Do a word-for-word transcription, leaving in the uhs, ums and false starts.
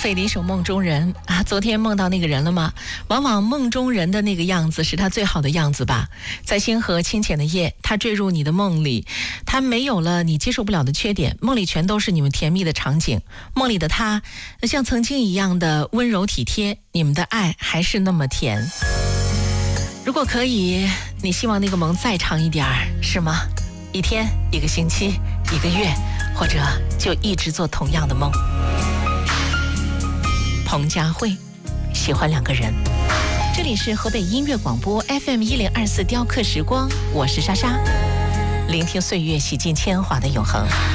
菲的一首《梦中人》啊，昨天梦到那个人了吗？往往梦中人的那个样子是他最好的样子吧。在星河清浅的夜，他坠入你的梦里，他没有了你接受不了的缺点，梦里全都是你们甜蜜的场景。梦里的他像曾经一样的温柔体贴，你们的爱还是那么甜。如果可以，你希望那个梦再长一点儿，是吗？一天、一个星期、一个月，或者就一直做同样的梦。彭佳慧，喜欢两个人。这里是河北音乐广播 F M 一零二四雕刻时光，我是莎莎，聆听岁月洗尽铅华的永恒。